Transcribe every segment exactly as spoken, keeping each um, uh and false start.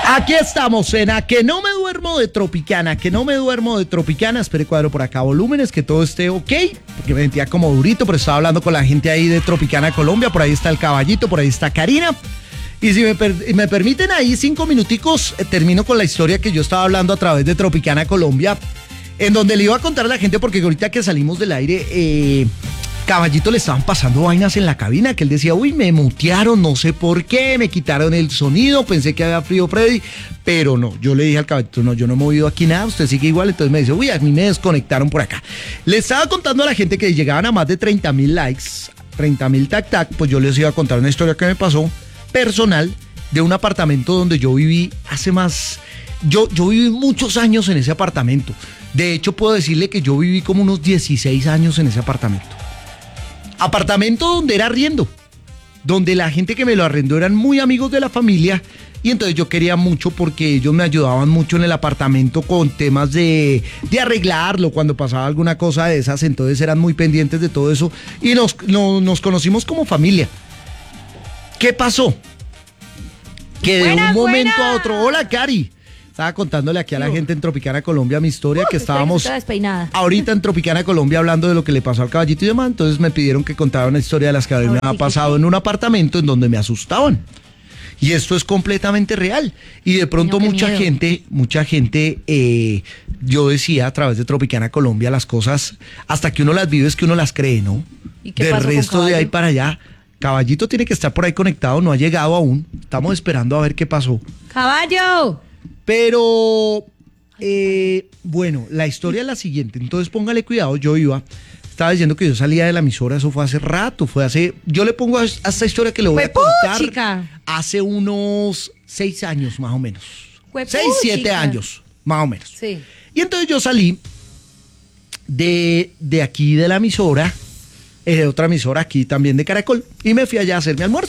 Aquí estamos en A Que No Me Duermo de Tropicana, que no me duermo de Tropicana. Espere, cuadro por acá volúmenes, que todo esté ok, porque me sentía como durito, pero estaba hablando con la gente ahí de Tropicana Colombia. Por ahí está el caballito, por ahí está Karina. Y si me, per me permiten ahí cinco minuticos, eh, termino con la historia que yo estaba hablando a través de Tropicana Colombia, en donde le iba a contar a la gente, porque ahorita que salimos del aire, eh, Caballito le estaban pasando vainas en la cabina, que él decía, uy, me mutearon, no sé por qué, me quitaron el sonido, pensé que había frío Freddy, pero no, yo le dije al Caballito, no, yo no he movido aquí nada, usted sigue igual. Entonces me dice, uy, a mí me desconectaron por acá. Le estaba contando a la gente que llegaban a más de treinta mil likes, treinta mil tac tac, pues yo les iba a contar una historia que me pasó personal de un apartamento donde yo viví hace más, yo, yo viví muchos años en ese apartamento. De hecho, puedo decirle que yo viví como unos dieciséis años en ese apartamento. Apartamento donde era arriendo, donde la gente que me lo arrendó eran muy amigos de la familia, y entonces yo quería mucho porque ellos me ayudaban mucho en el apartamento con temas de, de arreglarlo cuando pasaba alguna cosa de esas. Entonces eran muy pendientes de todo eso y nos, no, nos conocimos como familia. ¿Qué pasó? Que de buena, un momento buena. a otro, hola Cari, estaba contándole aquí a la gente en Tropicana Colombia mi historia, uh, que estábamos ahorita en Tropicana Colombia hablando de lo que le pasó al Caballito y demás. Entonces me pidieron que contara una historia de las que a mí me ha pasado en un apartamento en donde me asustaban. Y esto es completamente real. Y de pronto no, mucha miedo. gente, mucha gente, eh, yo decía a través de Tropicana Colombia las cosas, hasta que uno las vive es que uno las cree, ¿no? ¿Y qué Del resto de ahí para allá, Caballito tiene que estar por ahí conectado, no ha llegado aún. Estamos esperando a ver qué pasó. ¡Caballo! Pero, eh, bueno, la historia es la siguiente. Entonces póngale cuidado, yo iba, estaba diciendo que yo salía de la emisora, eso fue hace rato, fue hace, yo le pongo a esta historia que le voy a contar, chica. hace unos seis años más o menos. Huepú, seis, siete chica. años, más o menos. Sí. Y entonces yo salí de, de aquí de la emisora, eh, de otra emisora aquí también de Caracol, y me fui allá a hacer mi almuerzo.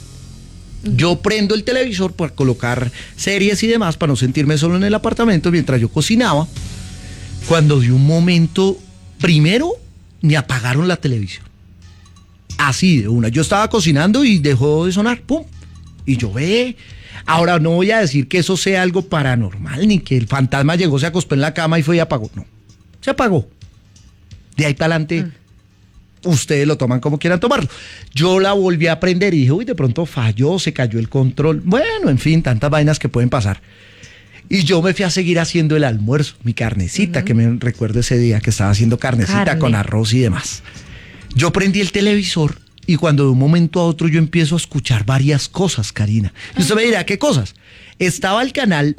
Yo prendo el televisor para colocar series y demás, para no sentirme solo en el apartamento mientras yo cocinaba, cuando de un momento, primero, me apagaron la televisión. Así de una. Yo estaba cocinando y dejó de sonar, pum. Y yo ve. Ahora no voy a decir que eso sea algo paranormal, ni que el fantasma llegó, se acostó en la cama y fue y apagó. No, se apagó. De ahí para adelante... Mm. Ustedes lo toman como quieran tomarlo. Yo la volví a aprender y dije, uy, de pronto falló, se cayó el control. Bueno, en fin, tantas vainas que pueden pasar. Y yo me fui a seguir haciendo el almuerzo, mi carnecita, uh-huh. que me recuerdo ese día que estaba haciendo carnecita Carne. con arroz y demás. Yo prendí el televisor y cuando de un momento a otro yo empiezo a escuchar varias cosas, Karina. Y usted me dirá, ¿qué cosas? Estaba el canal,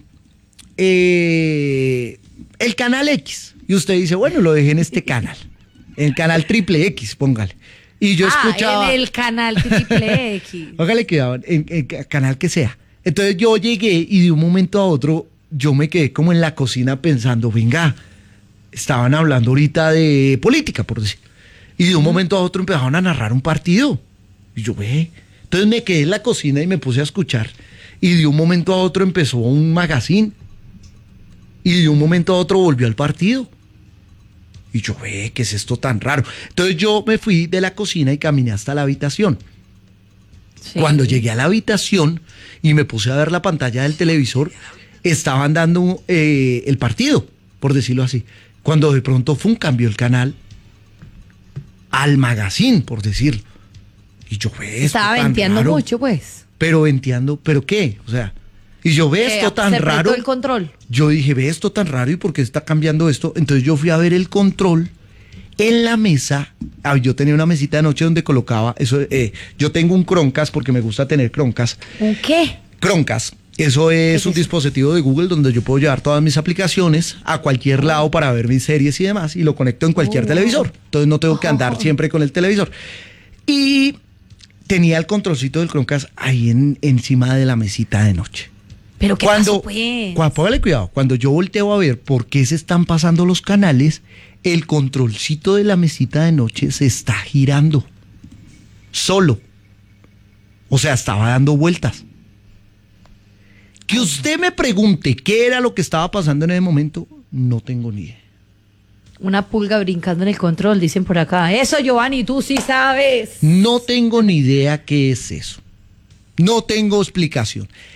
eh, el canal X. Y usted dice, bueno, lo dejé en este canal. El canal triple X, póngale. Y yo ah, escuchaba... en el canal triple X. Póngale cuidado, en el canal que sea. Entonces yo llegué y de un momento a otro yo me quedé como en la cocina pensando, venga, estaban hablando ahorita de política, por decir. Y de un momento a otro empezaron a narrar un partido. Y yo, ve. Entonces me quedé en la cocina y me puse a escuchar. Y de un momento a otro empezó un magazine. Y de un momento a otro volvió al partido. Y yo, ve, ¿qué es esto tan raro? Entonces yo me fui de la cocina y caminé hasta la habitación. Sí. Cuando llegué a la habitación y me puse a ver la pantalla del televisor, estaban dando eh, el partido, por decirlo así. Cuando de pronto fue un cambio el canal al magazine, por decirlo. Y yo, ve, esto estaba tan venteando raro. mucho, pues. Pero venteando, ¿pero qué? O sea... Y yo ve esto tan se raro. el control. Yo dije, ve esto tan raro y por qué está cambiando esto. Entonces yo fui a ver el control en la mesa. Ah, yo tenía una mesita de noche donde colocaba eso. Eh, yo tengo un Chromecast porque me gusta tener Chromecast. ¿Un qué? Chromecast. Eso es un dispositivo de Google donde yo puedo llevar todas mis aplicaciones a cualquier lado para ver mis series y demás, y lo conecto en cualquier oh. televisor. Entonces no tengo que andar oh. siempre con el televisor. Y tenía el controlcito del Chromecast ahí en, encima de la mesita de noche. Pero qué cuando, pasó, pues. Cuando, póngale cuidado, cuando yo volteo a ver por qué se están pasando los canales, el controlcito de la mesita de noche se está girando solo. O sea, estaba dando vueltas. Que usted me pregunte qué era lo que estaba pasando en ese momento, no tengo ni idea. Una pulga brincando en el control, dicen por acá. Eso, Giovanni, tú sí sabes. No tengo ni idea qué es eso. No tengo explicación.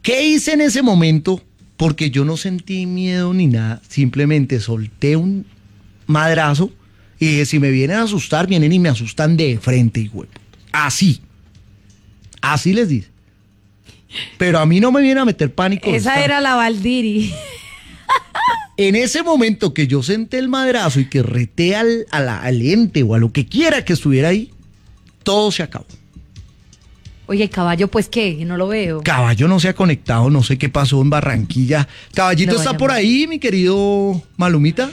¿Qué hice en ese momento? Porque yo no sentí miedo ni nada, simplemente solté un madrazo y dije, si me vienen a asustar, vienen y me asustan de frente, hijo. Así. Así les dice. Pero a mí no me viene a meter pánico. Esa esta. era la Valdiri. En ese momento que yo senté el madrazo y que reté al, a la- al ente o a lo que quiera que estuviera ahí, todo se acabó. Oye, el caballo, pues qué, no lo veo. Caballo no se ha conectado, no sé qué pasó en Barranquilla. Caballito Lo voy a está por llamar. ahí, mi querido Malumita.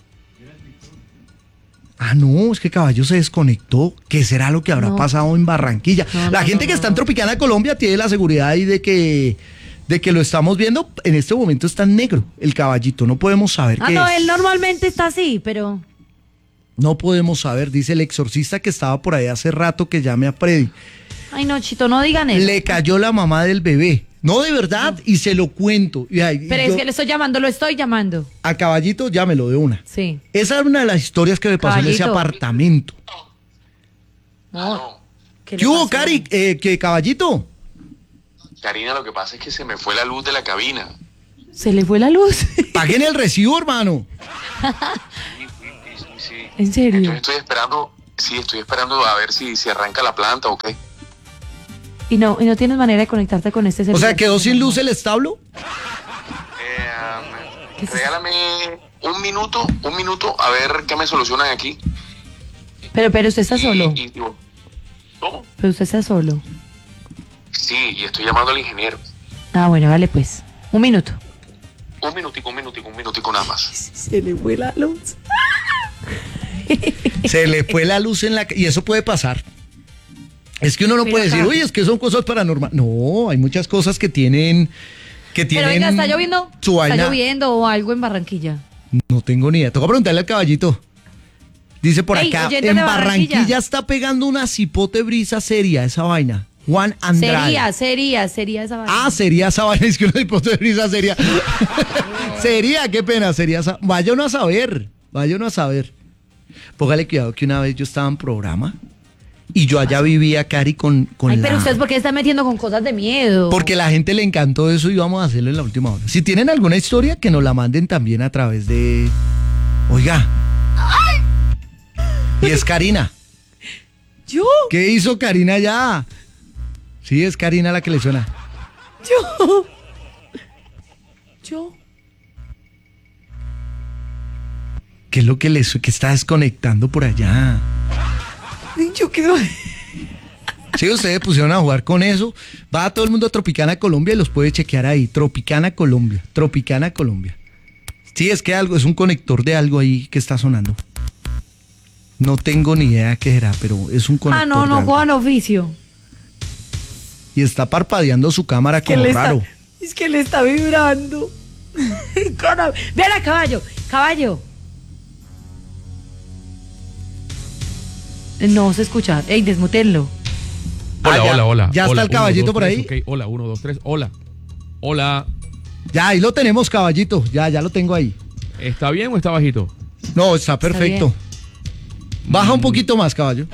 Ah, no, es que Caballo se desconectó. ¿Qué será lo que habrá No. pasado en Barranquilla? No, la no, gente no, que no, está en no. Tropicana, Colombia, tiene la seguridad ahí de que, de que lo estamos viendo. En este momento está en negro el Caballito. No podemos saber Ah, qué no, es. él normalmente está así, pero... No podemos saber, dice el exorcista que estaba por ahí hace rato que llame a Freddy. Ay, no, Chito, no digan eso. Le cayó la mamá del bebé. No, de verdad, y se lo cuento. Y ahí, Pero yo- es que le estoy llamando, lo estoy llamando. a Caballito llámelo de una. Sí. Esa es una de las historias que me pasó en ese Caballito. apartamento. No. ¿Qué le ¿Qué hubo, pasó? Cari? Eh, ¿qué, Caballito? Karina, lo que pasa es que se me fue la luz de la cabina. Se le fue la luz. Paguen el recibo, hermano. Sí, sí, sí, sí. ¿En serio? Entonces estoy esperando, sí, estoy esperando a ver si, si arranca la planta o qué. Y no, y no tienes manera de conectarte con este O celular. sea, ¿quedó sin luz el establo? Eh, um, ¿Qué es eso? regálame un minuto, un minuto a ver qué me solucionan aquí. Pero, pero usted está Y- solo. y digo, ¿cómo? Pero usted está solo. Sí, y estoy llamando al ingeniero. Ah, bueno, vale pues. Un minuto. Un minutico, un minutico, un minutico nada más. Se le fue la luz. Se le fue la luz en la... ca- Y eso puede pasar. Es que uno no Mira puede decir, acá. uy, es que son cosas paranormales. No, hay muchas cosas que tienen... Que Pero tienen venga, ¿está lloviendo? su ¿Está vaina. lloviendo o algo en Barranquilla? No tengo ni idea. Toca preguntarle al Caballito. Dice por Ey, acá, oyente en de Barranquilla. Barranquilla está pegando una cipote brisa seria esa vaina. Juan Andrade. Sería, sería, sería esa vaina. Ah, sería esa vaina, es que una cipote de brisa sería. Sería, qué pena, sería esa. Vaya uno a saber, vaya uno a saber. Póngale cuidado que una vez yo estaba en programa y yo allá vivía, Cari, con, con Ay, la... pero usted, ¿por qué está metiendo con cosas de miedo? Porque a la gente le encantó eso y vamos a hacerlo en la última hora. Si tienen alguna historia, que nos la manden también a través de... Oiga. Y es Karina. ¿Yo? ¿Qué hizo Karina ya? Sí, es Karina la que le suena. ¿Yo? ¿Yo? ¿Qué es lo que le su- que está desconectando por allá? ¿Yo qué? Si ustedes pusieron a jugar con eso, va todo el mundo a Tropicana Colombia y los puede chequear ahí. Tropicana Colombia, Tropicana Colombia. Sí, es que algo, es un conector de algo ahí que está sonando. No tengo ni idea qué era, pero es un conector. Ah, no, de no, algo. Juan Oficio. Y está parpadeando su cámara Que como le raro. está, es que le está vibrando. Cara- Vean a caballo, caballo. No se escucha. Ey, desmutenlo. Ah, Hola, ya- hola, hola. ya está Hola, el caballito uno, dos, por tres, ahí. ok. Hola, uno, dos, tres. Hola. Hola. Ya, ahí lo tenemos, caballito. Ya, ya lo tengo ahí. ¿Está bien o está bajito? No, está perfecto. Baja un poquito más, caballo.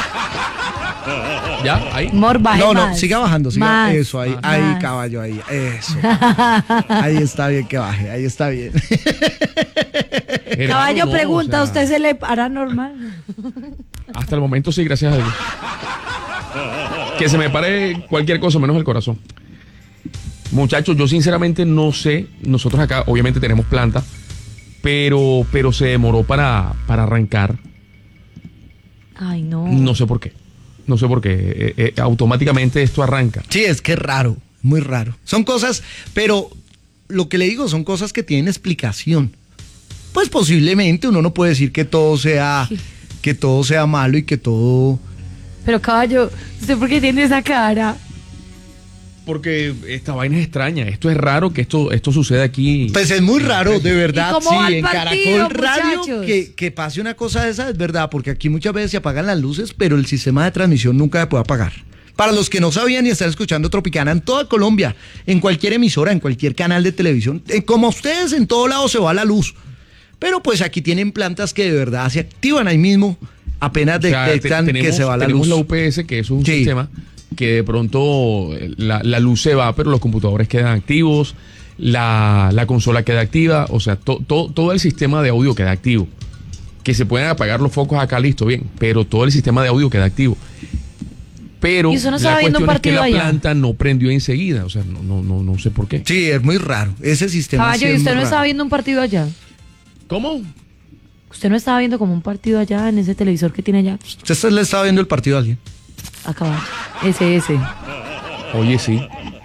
¿Ya? ¿Ahí? Mor, baje No, no, más. siga bajando, siga. Más, Eso, ahí, más. ahí, caballo, ahí. Eso. Ahí está bien que baje, ahí está bien. Gerardo, Caballo no, pregunta, o sea, ¿usted se le hará normal? Hasta el momento sí, gracias a Dios. Que se me pare cualquier cosa menos el corazón. Muchachos, yo sinceramente no sé. Nosotros acá obviamente tenemos planta, pero, pero se demoró para, para arrancar. Ay, no. No sé por qué. No sé por qué. Eh, eh, automáticamente esto arranca. Sí, es que es raro, muy raro. Son cosas, pero lo que le digo son cosas que tienen explicación. Pues posiblemente uno no puede decir que todo sea, que todo sea malo y que todo... Pero caballo, ¿usted por qué tiene esa cara? Porque esta vaina es extraña. Esto es raro que esto, esto suceda aquí. Pues es muy raro, de verdad, ¿Y cómo va sí, el en partido, Caracol Radio muchachos? que, que pase una cosa de esa es verdad, porque aquí muchas veces se apagan las luces, pero el sistema de transmisión nunca se puede apagar. Para los que no sabían y están escuchando Tropicana en toda Colombia, en cualquier emisora, en cualquier canal de televisión, eh, como ustedes en todo lado se va la luz. Pero pues aquí tienen plantas que de verdad se activan ahí mismo, apenas O sea, te- detectan que tenemos- se va la tenemos luz. la U P S, que es un Sí. sistema que de pronto la, la luz se va, pero los computadores quedan activos, la, la consola queda activa, o sea, to, to, todo el sistema de audio queda activo. Que se pueden apagar los focos acá, listo, bien, pero todo el sistema de audio queda activo. Pero ¿Y usted no la estaba viendo un cuestión es que la partido allá? planta no prendió enseguida, o sea, no, no, no, no sé por qué. Sí, es muy raro. Ese sistema sí Caballo, es ¿y usted muy no raro. estaba viendo un partido allá? ¿Cómo? ¿Usted no estaba viendo como un partido allá en ese televisor que tiene allá? ¿Usted le estaba viendo el partido a alguien? A caballo. Ese, ese. Oye, sí.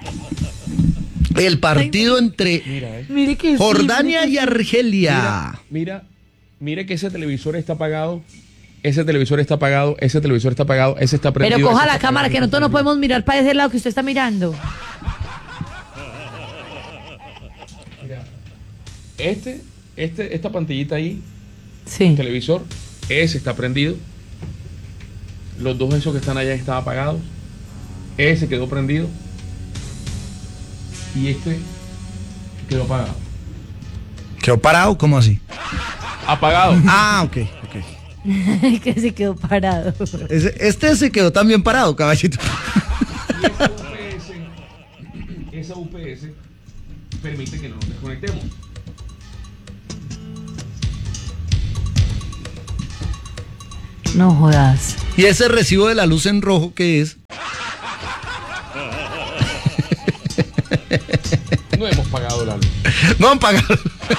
El partido entre Mira, eh. Mire que sí, Jordania mire y que sí. Argelia. Mira, mira, mire que ese televisor está apagado, ese televisor está apagado, ese televisor está apagado, ese está prendido. Pero coja ese la está cámara, apagado, que ese nosotros no está prendido. podemos mirar para ese lado que usted está mirando. Este, este, esta pantallita ahí, Sí. televisor, ese está prendido. Los dos esos que están allá están apagados. Ese quedó prendido. Y este quedó apagado. ¿Quedó parado? ¿Cómo así? Apagado. Ah, ok, ok. Que se quedó parado. Ese- este se quedó también parado, caballito. Y esa U P S, esa U P S permite que no nos desconectemos. No jodas. ¿Y ese recibo de la luz en rojo qué es? No hemos pagado la luz. No han pagado.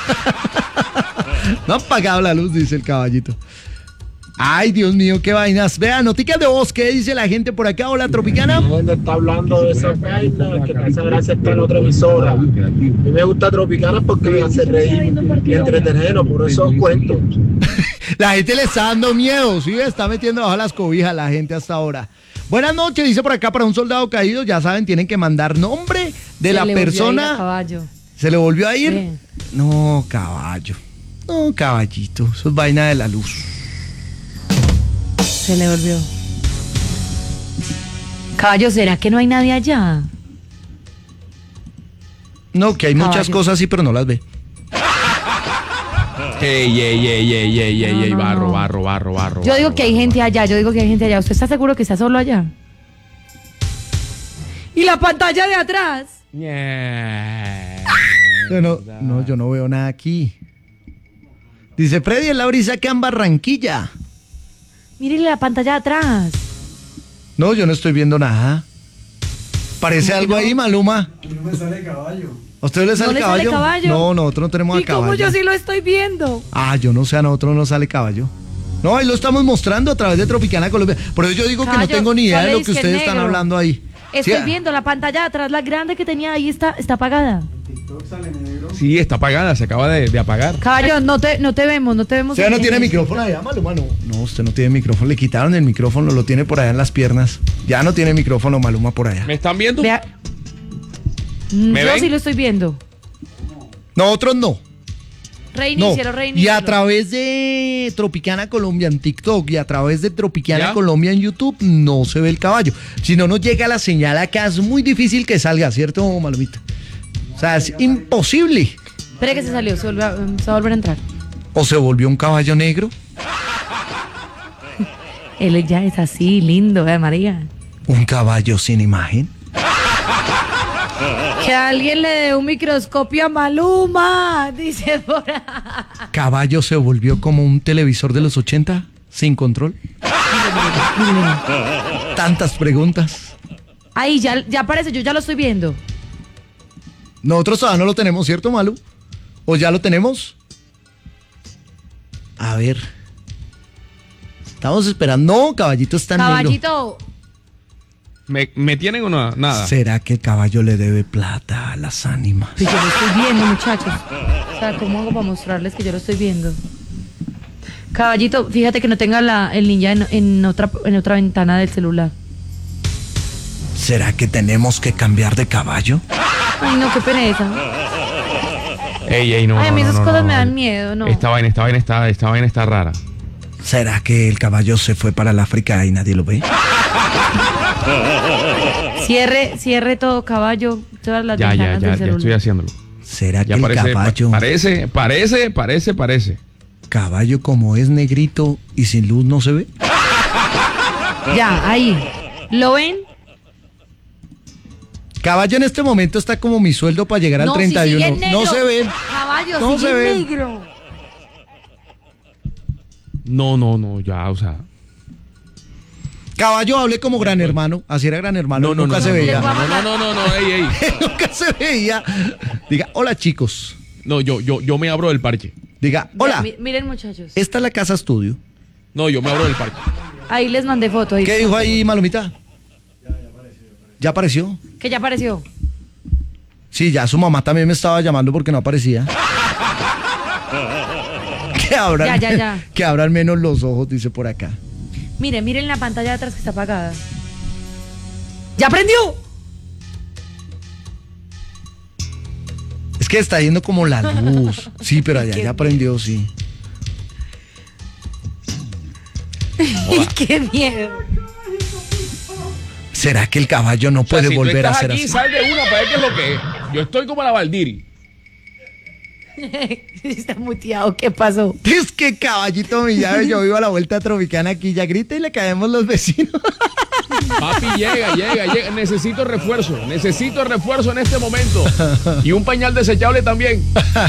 No han pagado la luz, dice el caballito. Ay, Dios mío, qué vainas. Vean, noticias de voz, ¿qué dice la gente por acá? Hola, Tropicana. Gente está hablando de esa vaina, que esa gracia está en otra emisora. A mí me gusta Tropicana porque me hace reír y entretenernos, por eso os cuento. La gente le está dando miedo, ¿sí? Está metiendo bajo las cobijas la gente hasta ahora. Buenas noches, dice por acá, para un soldado caído, ya saben, tienen que mandar nombre de Se la le volvió a ir a persona. caballo. ¿Se le volvió a ir? Sí. No, caballo. No, caballito, eso es vaina de la luz. Se le volvió. Caballo, ¿será que no hay nadie allá? No, que hay muchas Caballo. cosas así, pero no las ve. Ey, ey, ey, ey, ey, ey, No, ey, no, barro, no. barro, barro, barro. Yo digo barro, que hay barro, gente barro. allá, yo digo que hay gente allá. ¿Usted está seguro que está solo allá? ¿Y la pantalla de atrás? Yeah. Yo no, no, yo no veo nada aquí. Dice Freddy, es la brisa que en Barranquilla. Mírele la pantalla de atrás. No, yo no estoy viendo nada. ¿Parece algo ahí, Maluma? No me sale caballo. ¿A usted le sale, ¿No le caballo? sale caballo? No, nosotros no tenemos ¿Y a caballo. cómo yo sí lo estoy viendo? Ah, yo no sé, a nosotros no sale caballo. No, ahí lo estamos mostrando a través de Tropicana Colombia. Por eso yo digo que Caballo, no tengo ni idea ¿cuál de lo es que que ustedes es están negro? hablando ahí. Estoy Sí, viendo la pantalla de atrás, la grande que tenía ahí está, está apagada. Sí, está apagada, se acaba de, de apagar. Caballo, no te, no te vemos, no te vemos. ¿Usted no en- tiene en- micrófono allá, Maluma? No. No, usted no tiene micrófono. Le quitaron el micrófono, lo tiene por allá en las piernas. Ya no tiene micrófono, Maluma, por allá. ¿Me están viendo? Vea. Mm, ¿Me Yo ven? sí lo estoy viendo. Nosotros no. No. Reinícielo, Y reinícielo. a través de Tropicana Colombia en TikTok y a través de Tropicana ¿Ya? Colombia en YouTube no se ve el caballo. Si no nos llega la señal acá, es muy difícil que salga, ¿cierto, Malumita? O sea, es imposible. Espere que se salió, se, volvió a- se va a volver a entrar. ¿O se volvió un caballo negro? Él ya es así, lindo, ¿eh, María? ¿Un caballo sin imagen? Que alguien le dé un microscopio a Maluma, dice por ahí. ¿Caballo se volvió como un televisor de los ochenta? ¿Sin control? Mire, mire. Tantas preguntas. Ahí, ya, ya aparece, yo ya lo estoy viendo. Nosotros todavía no lo tenemos, ¿cierto, Malu? ¿O ya lo tenemos? A ver. Estamos esperando. No, caballito está en negro. Caballito, ¿Me, me tienen o no? Nada. ¿Será que el caballo le debe plata a las ánimas? pues yo lo estoy viendo, muchachos. O sea, ¿cómo hago para mostrarles que yo lo estoy viendo? Caballito, fíjate que no tenga la, el ninja en, en otra, en otra ventana del celular. ¿Será que tenemos que cambiar de caballo? Ay, no, qué pereza. Ey, ey, no. Ay, a mí no, esas no, cosas no, me no. dan miedo, ¿no? Esta vaina, esta vaina está, esta vaina está rara. ¿Será que el caballo se fue para el África y nadie lo ve? Cierre, cierre todo, caballo. Todas las Ya, ya, ventanas ya, del ya celular. estoy haciéndolo. ¿Será que Ya el parece, caballo, pa- parece, parece, parece, parece. caballo como es negrito y sin luz no se ve? Ya, ahí. ¿Lo ven? Caballo en este momento está como mi sueldo para llegar al No, si treinta y uno. sigue negro. No se ve. Caballo, No sigue se ve. negro. No, no, no, ya, o sea. Caballo, hable como gran hermano. Así era gran hermano. No, no, nunca no, se no, veía. No, no, no, no, no, ey, ey. Nunca se veía. Diga, hola chicos. No, yo, yo, yo me abro del parche. Diga, Ya, hola. mi- miren, muchachos. Esta es la casa estudio. No, yo me abro del parche. Ahí les mandé foto. ahí. ¿Qué dijo ahí, Malomita? ¿Ya apareció? Que ya apareció. Sí, ya su mamá también me estaba llamando porque no aparecía. Que abran, Ya, ya, ya. que abran menos los ojos, dice por acá. Miren, miren la pantalla de atrás que está apagada. ¡Ya prendió! Es que está yendo como la luz. Sí, pero allá Qué ya prendió, sí. ¡Qué miedo! ¿Será que el caballo no O sea, puede si tú volver a estás ser aquí, así? sal de una para ver qué es lo que es. Yo estoy como la Valdiri. Está muteado, ¿qué pasó? Es que caballito mi llave, yo vivo a la vuelta tropicana aquí, ya grita y le caemos los vecinos. Papi, llega, llega, llega. Necesito refuerzo. Necesito refuerzo en este momento. Y un pañal desechable también.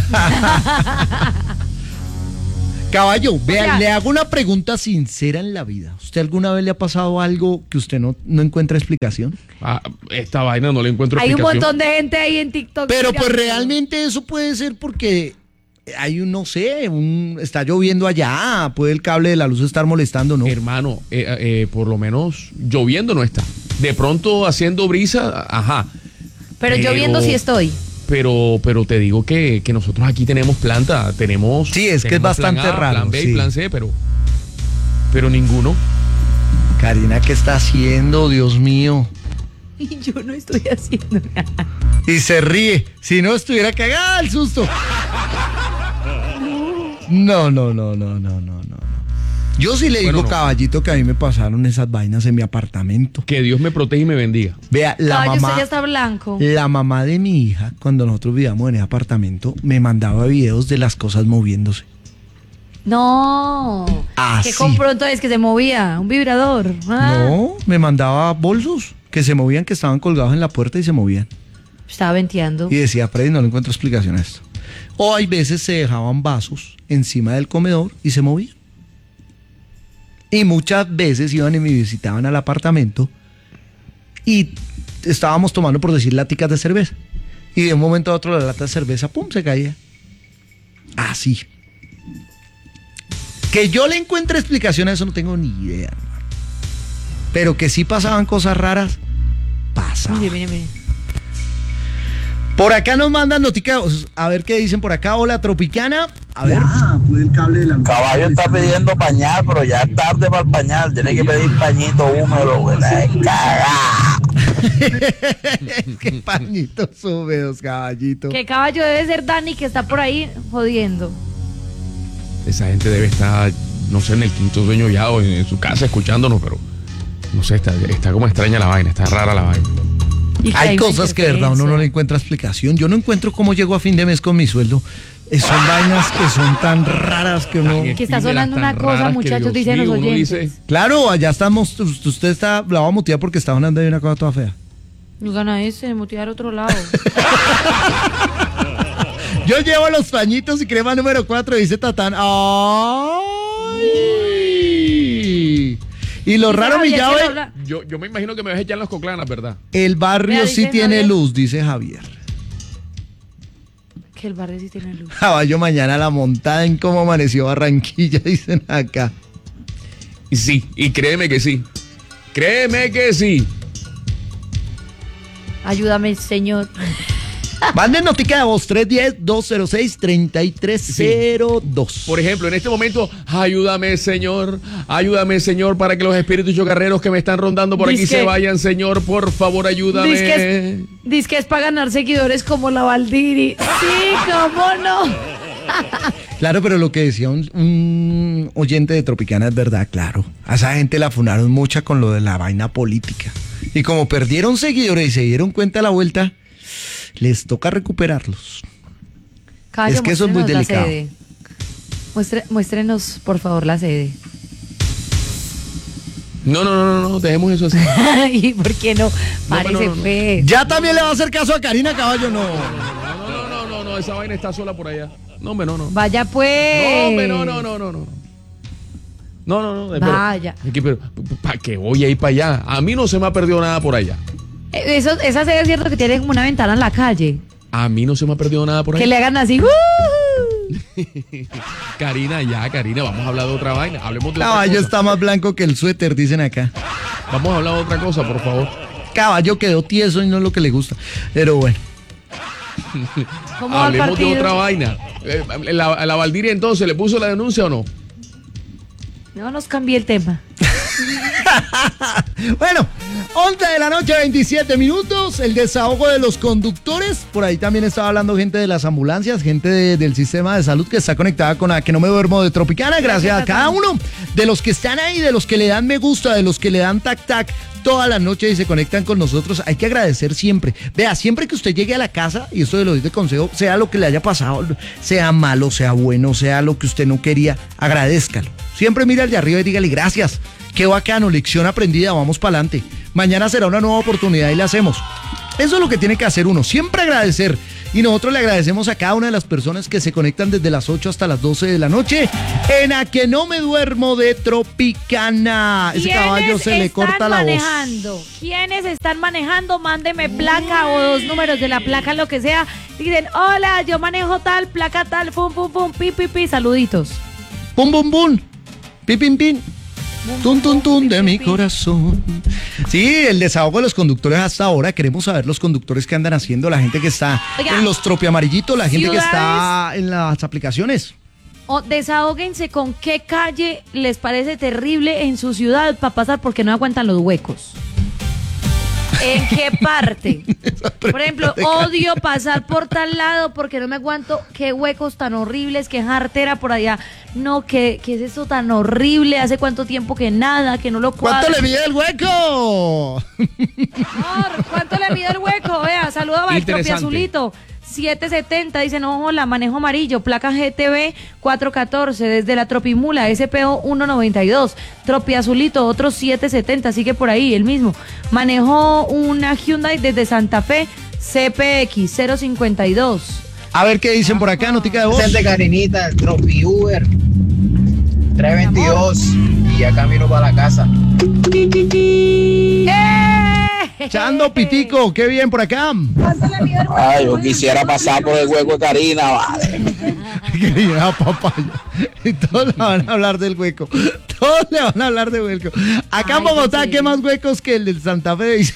Caballo, vean, sea- le hago una pregunta sincera en la vida. ¿Usted alguna vez le ha pasado algo que usted no, no encuentra explicación? Ah, esta vaina no le encuentro Hay un explicación. montón de gente ahí en TikTok. Pero pues mirando. realmente eso puede ser porque hay un, no sé, un, está lloviendo allá, puede el cable de la luz estar molestando, ¿no? Hermano, eh, eh, por lo menos lloviendo no está. De pronto haciendo brisa, ajá. Pero yo Pero- viendo si estoy. Pero, pero te digo que, que nosotros aquí tenemos planta, tenemos. Sí, es que es tenemos bastante plan A, raro, Plan B sí. y plan C, pero. Pero ninguno. Karina, ¿qué está haciendo? Dios mío. Y yo no estoy haciendo nada. Y se ríe. Si no estuviera cagada el susto. No, no, no, no, no, no, no. no. Yo sí le digo, Bueno, no. caballito, que a mí me pasaron esas vainas en mi apartamento. Que Dios me protege y me bendiga. Vea, la Caballo, usted mamá, ya está blanco. la mamá de mi hija, cuando nosotros vivíamos en ese apartamento, me mandaba videos de las cosas moviéndose. No. Ah, ¿Qué sí. compró entonces que se movía? Un vibrador. Ah, No, me mandaba bolsos que se movían, que estaban colgados en la puerta y se movían. Estaba venteando. Y decía, Freddy, no le encuentro explicación a esto. O hay veces se dejaban vasos encima del comedor y se movían. Y muchas veces iban y me visitaban al apartamento y estábamos tomando, por decir, láticas de cerveza. Y de un momento a otro la lata de cerveza, pum, se caía. Así. Que yo le encuentre explicación a eso no tengo ni idea, hermano. Pero que sí pasaban cosas raras, pasaban. Mire, mire, mire. Por acá nos mandan noticas, a ver qué dicen por acá. Hola, Tropicana. A ver. Caballo está pidiendo pañal, pero ya es tarde para el pañal. Tiene que pedir pañito húmedo, güey. La cagada. Qué pañitos húmedos, caballito. ¿Qué caballo debe ser Dani que está por ahí jodiendo? Esa gente debe estar, no sé, en el quinto sueño ya o en, en su casa escuchándonos, pero no sé, está, está como extraña la vaina, está rara la vaina. Y que Hay una cosas que de verdad uno no le encuentra explicación. Yo no encuentro cómo llego a fin de mes con mi sueldo. Eh, Son vainas que son tan raras que uno... Que está sonando una cosa, muchachos, dicen los oyentes. Claro, allá estamos, usted está, la va a mutear porque está hablando de una cosa toda fea. No gana ese, mutear otro lado. Yo llevo los pañitos y crema número cuatro, dice Tatán. ¡Ay! Y lo Dice raro, mi Javier que llave, no habla- Yo, yo me imagino que me vas a echar las coclanas, ¿verdad? el barrio Vea, sí dice tiene Javier. luz, dice Javier. Que el barrio sí tiene luz. Caballo mañana la montada en cómo amaneció Barranquilla, dicen acá. Y sí, y créeme que sí. Créeme que sí. Ayúdame, señor. Manden notica de voz tres uno cero, dos cero seis, tres tres cero dos. Por ejemplo, en este momento, ayúdame, Señor, ayúdame, Señor, para que los espíritus chocarreros que me están rondando por aquí Dice- se vayan, Señor, por favor, ayúdame. Dice que, es, dice que es para ganar seguidores como la Valdiri. Sí, cómo no. Claro, pero lo que decía un, un oyente de Tropicana es verdad, claro. A esa gente la funaron mucha con lo de la vaina política. Y como perdieron seguidores y se dieron cuenta a la vuelta, les toca recuperarlos. Caballo, Es que eso es muy muéstrenos la delicado. sede. Muestre- muéstrenos, por favor, la sede. No, no, no, no, no, dejemos eso así. ¿Y por qué no? Parece no, no, no. pues. Ya también le va a hacer caso a Karina Caballo, no. No, no, no, no, no, esa vaina está sola por allá. No, hombre, no, no. Vaya pues. No, hombre, no, no, no, no, no. No, no, no. Pero, Vaya. Pero, ¿para qué voy a ir para allá? A mí no se me ha perdido nada por allá. Eh, Eso, esa sede es cierto que tiene como una ventana en la calle. A mí no se me ha perdido nada por Que allá. le hagan así. ¡uh! Karina, ya, Karina, vamos a hablar de otra vaina. Hablemos de otra Caballo cosa. está más blanco que el suéter, dicen acá. Vamos a hablar de otra cosa, por favor. Caballo quedó tieso y no es lo que le gusta. Pero bueno. ¿Cómo va el Hablemos de partido? otra vaina. Eh, la, la Valdiria entonces, ¿le puso la denuncia o no? No nos cambie el tema. Bueno, once de la noche, veintisiete minutos. El desahogo de los conductores. Por ahí también estaba hablando gente de las ambulancias, gente de- del sistema de salud que está conectada con A Que No Me Duermo de Tropicana. Gracias a cada uno de los que están ahí, de los que le dan me gusta, de los que le dan tac tac toda la noche y se conectan con nosotros. Hay que agradecer siempre. Vea, siempre que usted llegue a la casa, y esto de lo doy de consejo, sea lo que le haya pasado, sea malo, sea bueno, sea lo que usted no quería, agradézcalo. Siempre mire al de arriba y dígale gracias. Qué bacano, lección aprendida, vamos para adelante. Mañana será una nueva oportunidad y le hacemos. Eso es lo que tiene que hacer uno, siempre agradecer. Y nosotros le agradecemos a cada una de las personas que se conectan desde las ocho hasta las doce de la noche en A Que No Me Duermo de Tropicana. Ese caballo se le corta la voz. manejando? ¿Quiénes están manejando? Mándeme placa o dos números de la placa, lo que sea. Dicen, hola, yo manejo tal, placa tal, pum, pum, pum, pi, pi, pi, saluditos. Pum, pum, pum. Pin, pin, pin. Tun, tun, tun de mi corazón. Sí, el desahogo de los conductores hasta ahora. Queremos saber los conductores que andan haciendo, la gente que está Oiga, en los tropiamarillitos, la gente que ciudades- está en las aplicaciones. O desahóguense con qué calle les parece terrible en su ciudad para pasar porque no aguantan los huecos. ¿En qué parte? Por ejemplo, odio pasar por tal lado porque no me aguanto. Qué huecos tan horribles, qué jartera por allá. No, ¿qué, qué es eso tan horrible? ¿Hace cuánto tiempo que nada, que no lo cuadro? ¿Cuánto le mide el hueco? Amor, ¿cuánto le mide el hueco? Vea, saluda a Interesante. Azulito. siete setenta, dice, no, hola, manejo amarillo, placa G T B cuatrocientos catorce, desde la Tropimula, S P O ciento noventa y dos, Tropi Azulito, otro siete setenta, sigue por ahí, el mismo. Manejo una Hyundai desde Santa Fe, C P X cero cincuenta y dos. A ver qué dicen por acá, notica de voz. Presente, Karinita, el Tropi Uber tres veintidós y ya camino para la casa. Chando Pitico, qué bien por acá. Ay, yo quisiera pasar por el hueco de Karina, vale. Querida papaya. Y todos le van a hablar del hueco. Todos le van a hablar del hueco. Acá en Ay, Bogotá, sí. ¿qué más huecos que el del Santa Fe? Dice.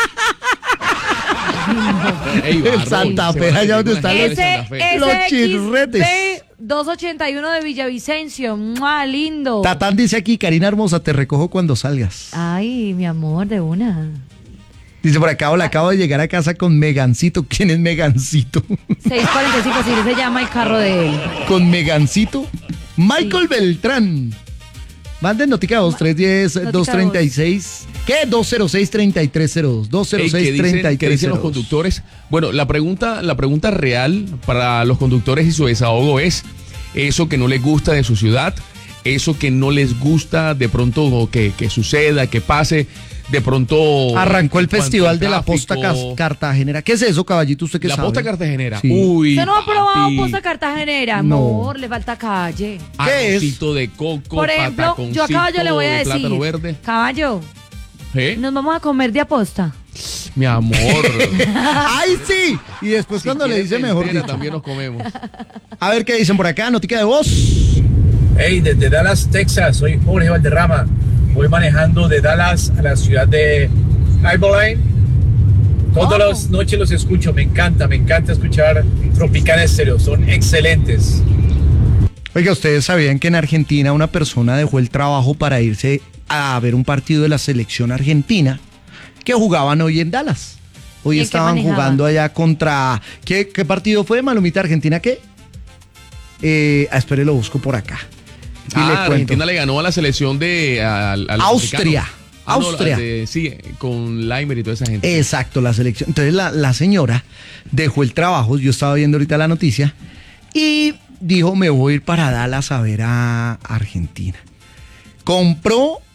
Ey, El barro, Santa se Fe, van a allá meter donde con está la el- gente de Ese, Santa Fe. Los ese chirretes. doscientos ochenta y uno de Villavicencio, ¡mua, lindo! Tatán dice aquí, Karina hermosa, te recojo cuando salgas. Ay, mi amor, de una. Dice por acá, hola, acabo de llegar a casa con Megancito. ¿Quién es Megancito? seiscientos cuarenta y cinco, sí, se llama el carro de él. Con Megancito. Michael Beltrán. Manden notica dos tres uno cero, dos tres seis. ¿Qué? dos cero seis, tres tres cero dos. dos cero Ey, seis, ¿qué dicen, tres qué tres dicen cero los dos. conductores? Bueno, la pregunta, la pregunta real para los conductores y su desahogo es eso que no les gusta de su ciudad, eso que no les gusta de pronto que, que suceda, que pase, de pronto... Arrancó el en cuanto festival al de la tráfico, Posta Cas- Cartagenera. ¿Qué es eso, caballito? ¿Usted qué La sabe? Posta Cartagenera. Sí. Uy, ¿Usted no ha probado papi. Posta Cartagenera? No. Amor, le falta calle. ¿Qué es? Arrocito de coco, Por ejemplo, yo a caballo le voy a de decir, plátano verde. caballo, ¿Eh? nos vamos a comer de aposta. Mi amor. ¡Ay, sí! Y después Si cuando le quieres dice mejor entera, dicho. también nos comemos. A ver qué dicen por acá, notica de voz. Hey, desde Dallas, Texas, soy Jorge Valderrama. Voy manejando de Dallas a la ciudad de Abilene. Todas Oh. las noches los escucho, me encanta, me encanta escuchar Tropicana Estéreo, son excelentes. Oiga, ¿ustedes sabían que en Argentina una persona dejó el trabajo para irse a ver un partido de la selección argentina que jugaban hoy en Dallas? Hoy ¿Y en qué estaban manejaba? jugando allá contra... ¿Qué, qué partido fue, Malumita? ¿Argentina qué? Eh, ah, espere, lo busco por acá. Y Ah, le cuento. Argentina le ganó a la selección de al, al Austria. africano. Ah, no, Austria. la de- sí, con Leimer y toda esa gente. Exacto, la selección. Entonces la, la señora dejó el trabajo, yo estaba viendo ahorita la noticia, y dijo, me voy a ir para Dallas a ver a Argentina. Compró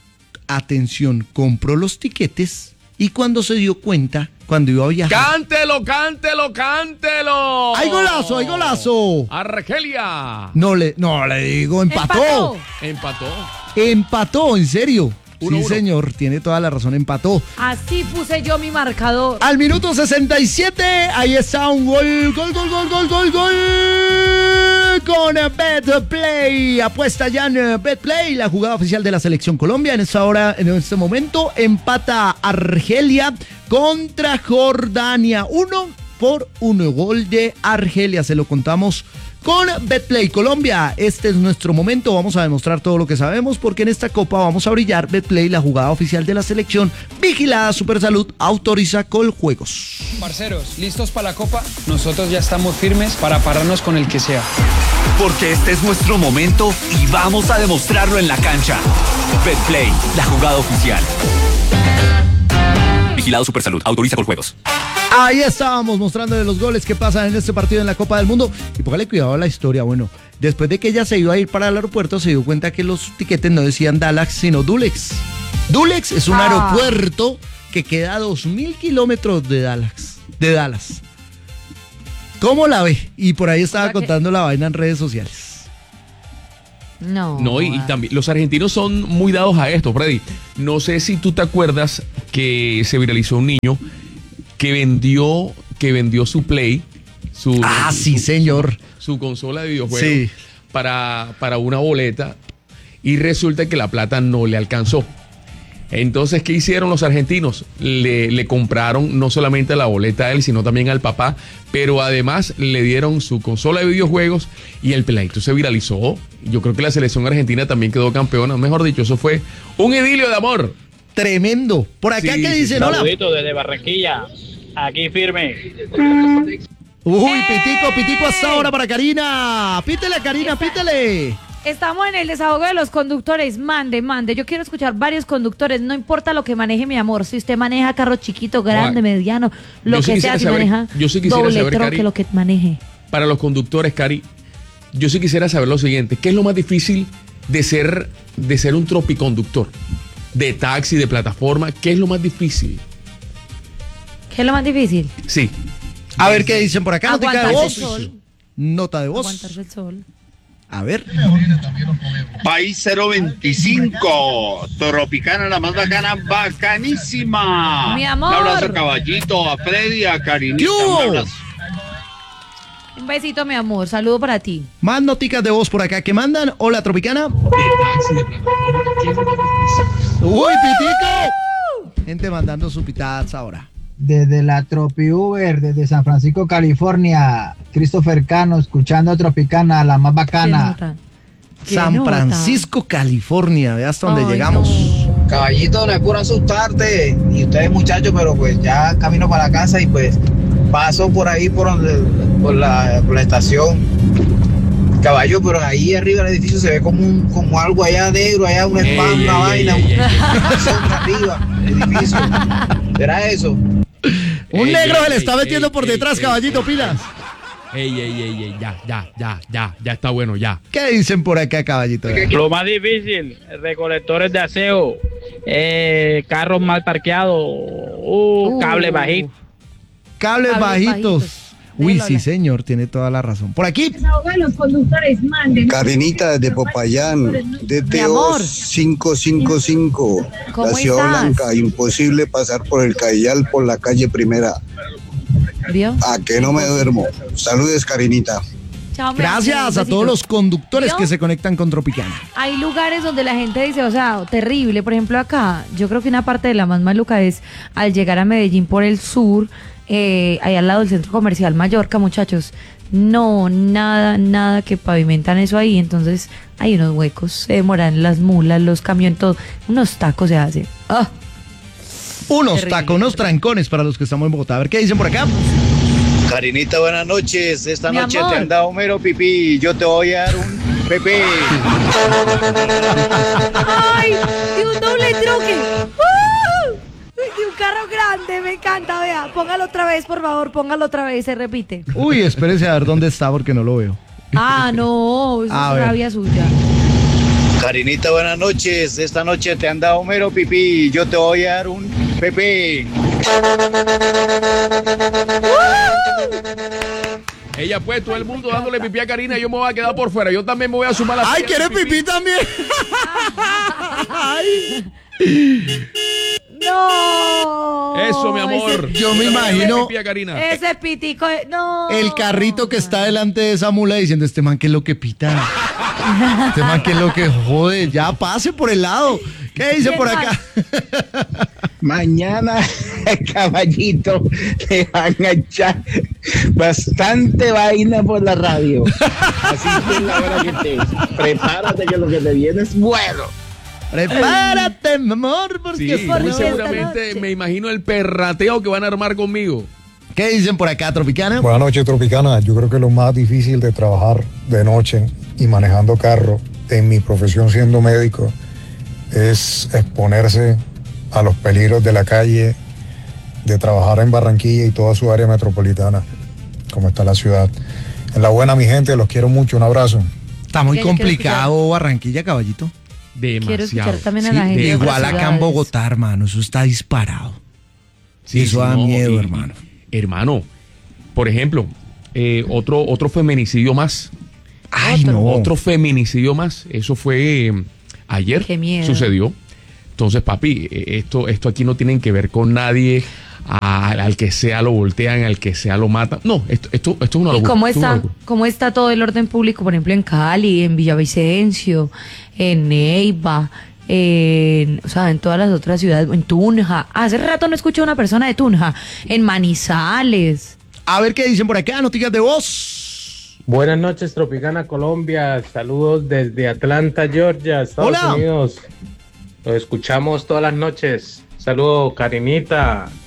atención, compró los tiquetes y cuando se dio cuenta, cuando iba a viajar... ¡Cántelo, cántelo, cántelo! ¡Hay golazo, hay golazo! ¡Argelia! No le, no le digo, empató. Empató. Empató, en serio. Uno, sí, uno. señor, tiene toda la razón, empató. Así puse yo mi marcador. Al minuto sesenta y siete, ahí está un gol, gol, gol, gol, gol, gol, gol. Con BetPlay. Apuesta ya en BetPlay, la jugada oficial de la Selección Colombia. En esta hora, en este momento, empata Argelia contra Jordania. Uno por uno. Gol de Argelia. Se lo contamos con BetPlay Colombia. Este es nuestro momento. Vamos a demostrar todo lo que sabemos porque en esta copa vamos a brillar. BetPlay, la jugada oficial de la selección. Vigilada Supersalud. Autoriza Coljuegos. Parceros, ¿listos para la copa? Nosotros ya estamos firmes para pararnos con el que sea. Porque este es nuestro momento y vamos a demostrarlo en la cancha. BetPlay, la jugada oficial. Vigilado Supersalud. Autoriza Coljuegos. Ahí estábamos mostrándole los goles que pasan en este partido en la Copa del Mundo. Y póngale cuidado a la historia. Bueno, después de que ella se iba a ir para el aeropuerto, se dio cuenta que los tiquetes no decían Dallas, sino Dulex. Dulex es un ah. aeropuerto que queda a dos mil kilómetros de Dallas. De Dallas. ¿Cómo la ve? Y por ahí estaba contando la vaina en redes sociales. No. No, y, y también los argentinos son muy dados a esto, Freddy. No sé si tú te acuerdas que se viralizó un niño que vendió, que vendió su Play, su, ah, su, sí, su, señor. Su, su consola de videojuegos sí. para, para una boleta y resulta que la plata no le alcanzó. Entonces, ¿qué hicieron los argentinos? Le, le compraron no solamente la boleta a él, sino también al papá, pero además le dieron su consola de videojuegos y el peladito se viralizó. Yo creo que la selección argentina también quedó campeona. Mejor dicho, eso fue un idilio de amor. Tremendo. Por acá, sí, ¿qué dicen? Hola. Saludito desde Barranquilla. Aquí firme. Uy, pitico, pitico hasta ahora para Karina. Pítele, Karina, pítele. Estamos en el desahogo de los conductores. Mande, mande. Yo quiero escuchar varios conductores. No importa lo que maneje, mi amor. Si usted maneja carro chiquito, grande, Oye, mediano, lo que sí sea, si saber, maneja yo sí doble saber, troque, Cari, lo que maneje. Para los conductores, Cari, yo sí quisiera saber lo siguiente. ¿Qué es lo más difícil de ser, de ser un tropiconductor? De taxi, de plataforma. ¿Qué es lo más difícil? ¿Qué es lo más difícil? Sí. A ver qué dicen por acá. Nota de voz. El Nota de voz. Aguantarse el sol. A ver. País cero veinticinco. Tropicana, la más bacana, bacanísima. Mi amor. Un abrazo a Caballito, a Freddy, a Karinita. Un, un besito, mi amor. Saludo para ti. Más noticas de voz por acá que mandan. Hola, Tropicana. Uy, pitico. Gente mandando sus pitadas ahora. Desde la Tropi Uber, desde San Francisco, California, Christopher Cano, escuchando Tropicana, la más bacana. San nota? Francisco, California, ve hasta donde Ay, llegamos. No. Caballito, no es por asustarte, y ustedes muchachos, pero pues ya camino para la casa y pues paso por ahí por, donde, por, la, por la estación. Caballo, pero ahí arriba del edificio se ve como un, como algo allá negro, allá un spam, una vaina, una sombra arriba del edificio. ¿Será eso? Un ey, negro ey, se le está ey, metiendo ey, por ey, detrás, ey, Caballito, ey, pilas. Ey, ey, ey, ey, ya, ya, ya, ya, ya está bueno, ya. ¿Qué dicen por acá, Caballito? Lo más difícil, recolectores de aseo, eh, carros mal parqueados, uh, uh, cables bajitos. Cables, cables bajitos. bajitos. Uy, sí, señor, tiene toda la razón. Por aquí. Los conductores manden. Karinita desde Popayán, D T O cinco cinco cinco, la Ciudad Blanca. Imposible pasar por el Cayal por la calle Primera. ¿Vio? A que no me duermo. Saludes, Karinita. Chao, gracias a todos los conductores ¿Vio? que se conectan con Tropicana. Hay lugares donde la gente dice, o sea, terrible. Por ejemplo, acá, yo creo que una parte de la más maluca es al llegar a Medellín por el sur. Eh, ahí al lado del centro comercial Mallorca, muchachos, no, nada, nada que pavimentan eso ahí, entonces hay unos huecos, se demoran las mulas, los camiones, todo, unos tacos se hacen. ¡Ah! Unos terrible, tacos, unos trancones para los que estamos en Bogotá. A ver qué dicen por acá. Karinita, buenas noches. Esta Mi noche amor. te han dado mero pipí. Yo te voy a dar un pepé. ¡Ay! ¡Y un doble troque! ¡Uh! ¡Y un carro grande! Me encanta, vea. Póngalo otra vez, por favor. Póngalo otra vez, se repite. Uy, espérese a ver dónde está porque no lo veo. Ah, no. Eso A es ver. rabia suya. Karinita, buenas noches. Esta noche te han dado mero pipí. Yo te voy a dar un pipí. Ella pues, todo el mundo dándole pipí a Karina, yo me voy a quedar por fuera. Yo también me voy a sumar a la ¡Ay, quiere pipí, pipí también! ¡Ay! No. Eso, mi amor. Ese, yo me imagino pipí a Karina. Ese pitico, no. El carrito que está delante de esa mula diciendo, este man que es lo que pita. Este man que es lo que jode. Ya pase por el lado. ¿Qué dice por acá? Mañana, caballito, te van a echar bastante vaina por la radio. Así que es la hora que te prepárate que lo que te viene es bueno. Prepárate, mi amor, porque sí, muy seguramente me imagino el perrateo que van a armar conmigo. ¿Qué dicen por acá, Tropicana? Buenas noches, Tropicana. Yo creo que lo más difícil de trabajar de noche y manejando carro en mi profesión siendo médico es exponerse a los peligros de la calle, de trabajar en Barranquilla y toda su área metropolitana, como está la ciudad. En la buena, mi gente, los quiero mucho. Un abrazo. Está muy complicado Barranquilla, caballito. Demasiado. Quiero escuchar también a la gente. Sí, igual acá en Bogotá, hermano, eso está disparado. Sí, eso sí, da no, miedo, y, hermano. Hermano, por ejemplo, eh, otro, otro feminicidio más. Ay, otro, no. Otro feminicidio más. Eso fue eh, ayer. Qué miedo. Sucedió. Entonces, papi, esto, esto aquí no tiene que ver con nadie. A, al que sea lo voltean, al que sea lo matan. No, esto, esto, esto es una locura. ¿Y cómo es está, una locura. cómo está todo el orden público, por ejemplo, en Cali, en Villavicencio, en Neiva, en, o sea, en todas las otras ciudades, en Tunja? Hace rato no escucho a una persona de Tunja, en Manizales. A ver qué dicen por acá, noticias de voz. Buenas noches, Tropicana Colombia. Saludos desde Atlanta, Georgia, Estados Hola. Unidos. Lo escuchamos todas las noches. Saludos, Karinita.